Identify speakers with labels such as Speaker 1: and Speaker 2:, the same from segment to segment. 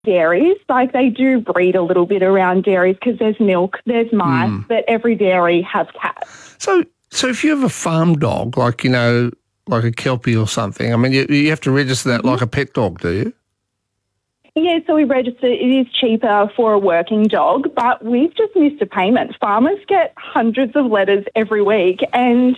Speaker 1: dairies. Like, they do breed a little bit around dairies because there's milk, there's mice, but every dairy has cats.
Speaker 2: So if you have a farm dog, like, like a Kelpie or something, I mean, you have to register that like a pet dog, do you?
Speaker 1: Yeah, so we register. It is cheaper for a working dog, but we've just missed a payment. Farmers get hundreds of letters every week, and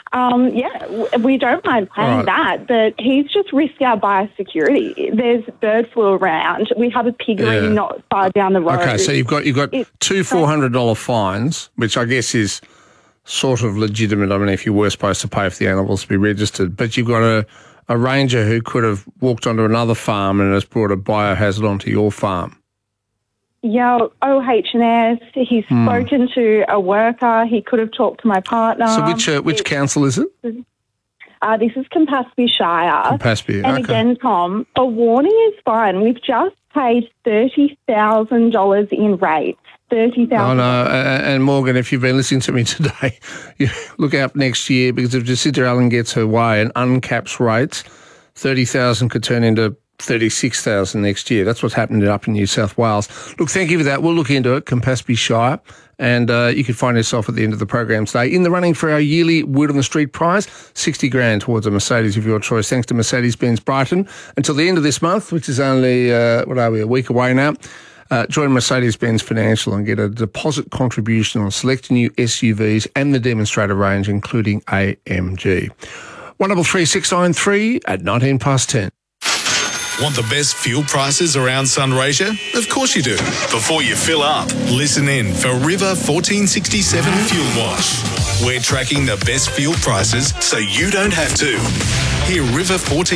Speaker 1: we don't mind paying that, but he's just risked our biosecurity. There's bird flu around. We have a piggery not far down the road.
Speaker 2: Okay, so you've got two $400 fines, which I guess is sort of legitimate. I mean, if you were supposed to pay for the animals to be registered, but you've got a ranger who could have walked onto another farm and has brought a biohazard onto your farm.
Speaker 1: Yeah, OH&S. He's spoken to a worker. He could have talked to my partner.
Speaker 2: So which council is it?
Speaker 1: This is Campaspe Shire.
Speaker 2: Campaspe,
Speaker 1: and again, Tom, a warning is fine. We've just paid $30,000 in rates. $30,000.
Speaker 2: Oh, no, and Morgan, if you've been listening to me today, you look out next year, because if Jacinta Allen gets her way and uncaps rates, $30,000 could turn into $36,000 next year. That's what's happening up in New South Wales. Look, thank you for that. We'll look into it, Campaspe Shire, and you can find yourself at the end of the program today in the running for our yearly Word on the Street prize, $60,000 towards a Mercedes of your choice, thanks to Mercedes-Benz Brighton. Until the end of this month, which is only, a week away now, join Mercedes-Benz Financial and get a deposit contribution on select new SUVs and the demonstrator range, including AMG. 133693 at 10:19.
Speaker 3: Want the best fuel prices around Sunraysia? Of course you do. Before you fill up, listen in for River 1467 Fuel Wash. We're tracking the best fuel prices so you don't have to. Hear River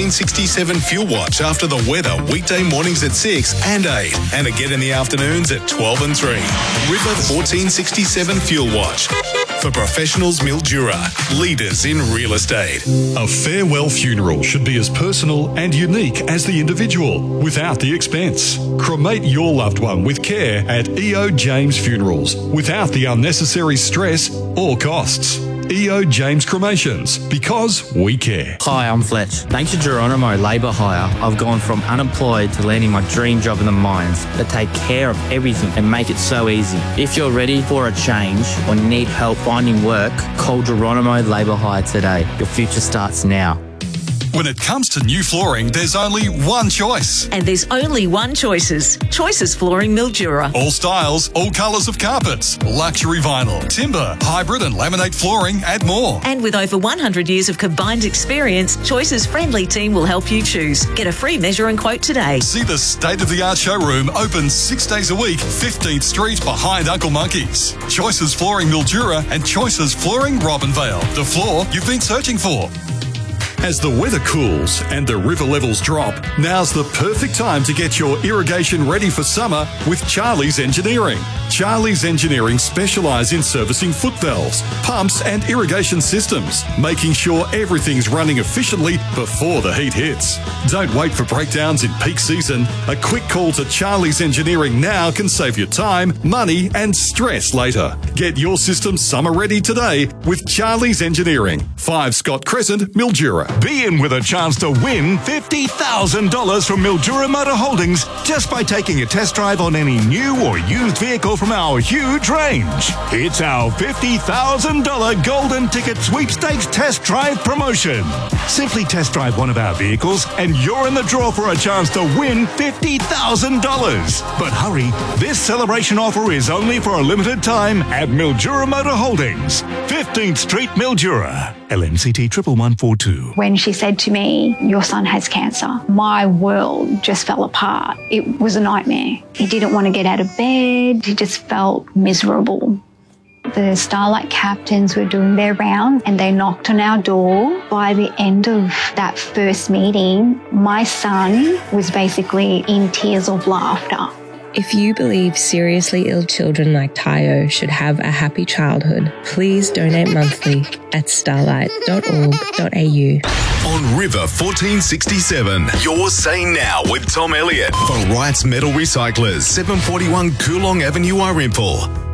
Speaker 3: 1467 Fuel Watch after the weather weekday mornings at 6 and 8 and again in the afternoons at 12 and 3. River 1467 Fuel Watch. For professionals, Mildura, leaders in real estate.
Speaker 4: A farewell funeral should be as personal and unique as the individual, without the expense. Cremate your loved one with care at EO James Funerals, without the unnecessary stress or costs. EO James Cremations, because we care.
Speaker 5: Hi, I'm Fletch. Thanks to Geronimo Labour Hire, I've gone from unemployed to landing my dream job in the mines. They take care of everything and make it so easy. If you're ready for a change or need help finding work, call Geronimo Labour Hire today. Your future starts now.
Speaker 4: When it comes to new flooring, there's only one choice.
Speaker 6: And there's only one Choices. Choices Flooring Mildura.
Speaker 4: All styles, all colours of carpets, luxury vinyl, timber, hybrid and laminate flooring and more.
Speaker 6: And with over 100 years of combined experience, Choices' friendly team will help you choose. Get a free measure and quote today.
Speaker 4: See the state-of-the-art showroom open 6 days a week, 15th Street behind Uncle Monkey's. Choices Flooring Mildura and Choices Flooring Robinvale. The floor you've been searching for. As the weather cools and the river levels drop, now's the perfect time to get your irrigation ready for summer with Charlie's Engineering. Charlie's Engineering specialise in servicing foot valves, pumps and irrigation systems, making sure everything's running efficiently before the heat hits. Don't wait for breakdowns in peak season. A quick call to Charlie's Engineering now can save you time, money and stress later. Get your system summer ready today with Charlie's Engineering. 5 Scott Crescent, Mildura.
Speaker 7: Be in with a chance to win $50,000 from Mildura Motor Holdings just by taking a test drive on any new or used vehicle from our huge range. It's our $50,000 Golden Ticket Sweepstakes Test Drive promotion. Simply test drive one of our vehicles and you're in the draw for a chance to win $50,000. But hurry, this celebration offer is only for a limited time at Mildura Motor Holdings, 15th Street, Mildura. LMCT 11142.
Speaker 8: When she said to me, "Your son has cancer," my world just fell apart. It was a nightmare. He didn't want to get out of bed. He just felt miserable. The Starlight captains were doing their rounds and they knocked on our door. By the end of that first meeting, my son was basically in tears of laughter.
Speaker 9: If you believe seriously ill children like Tayo should have a happy childhood, please donate monthly at starlight.org.au.
Speaker 3: On River 1467, you're saying now with Tom Elliott for Wrights Metal Recyclers, 741 Coolong Avenue, Irimple.